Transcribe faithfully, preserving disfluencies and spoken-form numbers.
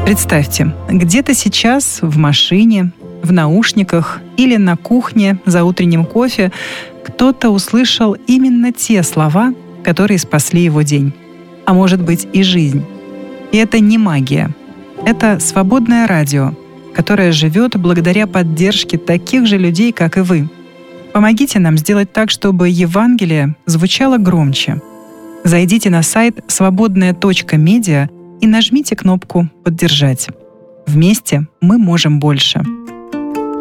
Представьте, где-то сейчас в машине, в наушниках или на кухне за утренним кофе кто-то услышал именно те слова, которые спасли его день, а может быть и жизнь. И это не магия. Это свободное радио, которое живет благодаря поддержке таких же людей, как и вы. Помогите нам сделать так, чтобы Евангелие звучало громче. Зайдите на сайт свободная точка медиа и нажмите кнопку «Поддержать». Вместе мы можем больше.